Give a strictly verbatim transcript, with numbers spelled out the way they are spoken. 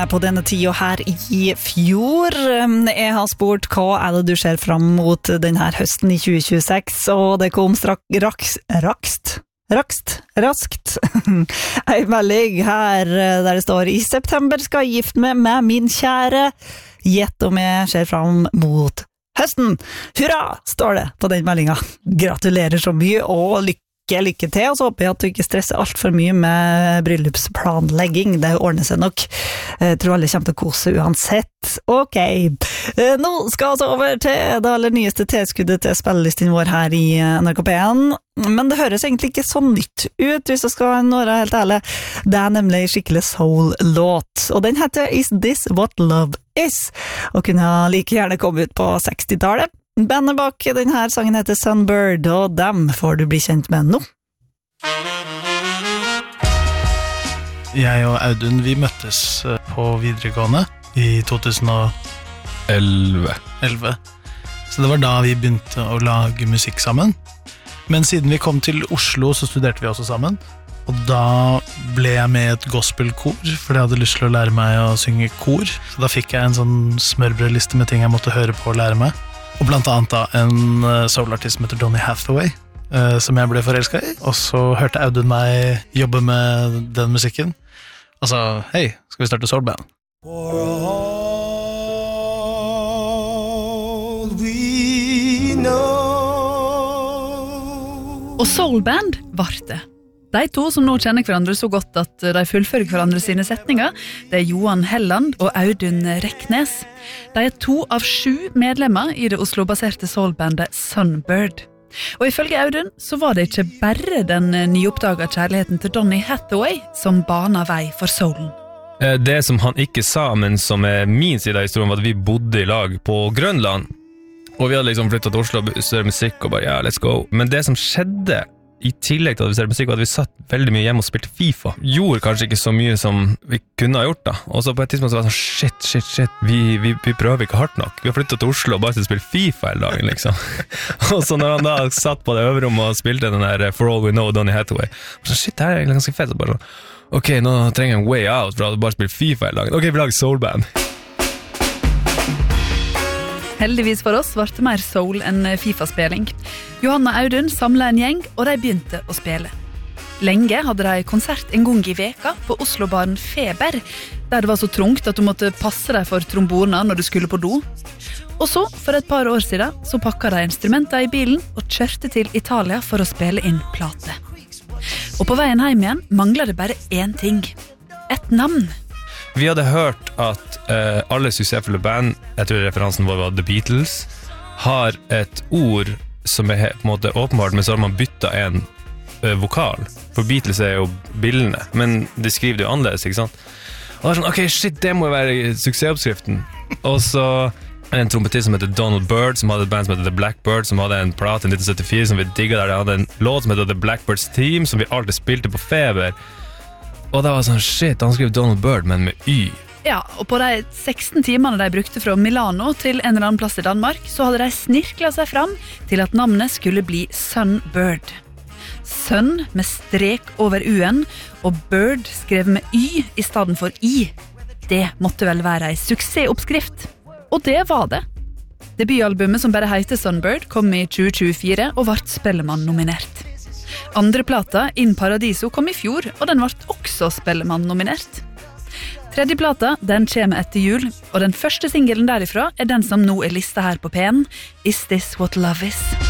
meg på denne tida her i fjor. Jeg har spurt hva er det du ser fram mot denne høsten i tjue tjueseks, og det kom straks, raks, rakst, rakst, raskt. En melding her der det står i september skal jeg gifte meg med min kjære. Gjett om jeg ser fram mot høsten. Hurra, står det på den meldinga. Gratulerer så mye, og lykke lykke til, og så håper jeg at du ikke stresser alt for mye med bryllupsplanlegging. Det ordner seg nok. Jeg tror alle kommer til å kose uansett. Ok, nå skal vi altså over til det aller nyeste tilskuddet til spillelisten vår her i N R K P en, men det høres egentlig ikke så nytt ut, hvis jeg skal være helt ærlig. Det er nemlig en skikkelig soul-låt, og den heter Is This What Love Is, og kunne like gjerne komme ut på sekstitallet. Bandet bak denne sangen heter Sunbird, og dem får du bli kjent med nå. Jeg og Audun, vi møttes på videregående i to tusen og elleve. Så det var da vi begynte å lage musikk sammen. Men siden vi kom til Oslo, så studerte vi også sammen. Og da ble jeg med i et gospelkor, fordi jeg hadde lyst til å lære meg å synge kor. Så da fikk jeg en sånn smørbrødliste med ting jeg måtte høre på og lære meg. Og blant annet da en soulartist som heter Donny Hathaway, eh, som jeg ble forelsket i. Og så hørte Audun meg jobbe med den musikken. Og sa, hei, skal vi starte soulband? For all we know. Og soulband var det. De to som nå kjenner hverandre så godt at de fullfører hverandre sine setninger, det er Johan Helland og Audun Reknes. De er to av sju medlemmer i det Oslo-baserte soulbandet Sunbird. Og ifølge Audun så var det ikke bare den nyoppdaget kjærligheten til Donny Hathaway som bana vei for soulen. Det som han ikke sa, men som er min side av historien, var at vi bodde i lag på Grønland. Og vi hadde liksom flyttet til Oslo og studert musikk og bare, ja, let's go. Men det som skjedde i tillegg til at vi ser musikk, var at vi satt veldig mye hjemme og spilte FIFA. Gjorde kanskje ikke så mye som vi kunne ha gjort da. Og så på et tidspunkt så var det sånn, shit, shit, shit, vi, vi, vi prøver ikke hardt nok. Vi har flyttet til Oslo og bare til å spille FIFA hele dagen, liksom. Og så når han da satt på det øverrommet og spilte den der For All We Know, Donny Hathaway, så sånn, shit, det her er egentlig ganske fett. Og bare sånn, ok, nå trenger jeg en way out for å bare spille FIFA hele dagen. Ok, vi lager soulband. Heldigvis for oss var det mer soul enn FIFA-spilling. Johan og Audun samlet en gjeng, og de begynte å spille. Lenge hadde de konsert en gang i veka på Oslo-baren Feber, der det var så trongt at du måtte passe deg for trombona når du skulle på do. Og så, for et par år siden, så pakket de instrumenter i bilen og kjørte til Italia for å spille inn plate. Og på veien hjem igjen manglet det bare én ting. Et navn. Vi hadde hørt at uh, alle suksessfulle band, jeg tror referansen vår var The Beatles, har et ord som er på en måte åpenbart, men så har man byttet en uh, vokal. For Beatles er jo bildene, men de skriver det jo annerledes, ikke sant? Og det er sånn, ok, shit, det må jo være suksessoppskriften. Og så er det en trompetist som heter Donald Byrd, som hadde et band som heter The Blackbird, som hadde en plate i nitten syttifire som vi digget der. De hadde en låt som heter The Blackbirds Team, som vi alltid spilte på Feber. Og det var sånn, shit, han skrev Donald Byrd, men med Y. Ja, og på de seksten timene de brukte fra Milano til en eller annen plass i Danmark, så hadde de snirklet seg fram til at navnet skulle bli Sunbird. Sun med strek over U-en, og Bird skrevet med Y i stedet for I. Det måtte vel være en suksessoppskrift. Og det var det. Debutalbumet som bare heter Sunbird kom i tjue tjuefire og ble Spellemann nominert. Andre plata, In Paradiso, kom i fjor, og den ble også Spellemann nominert. Tredje plata, den kommer etter jul, og den første singelen derifra er den som nå er listet her på P en, Is This What Love Is?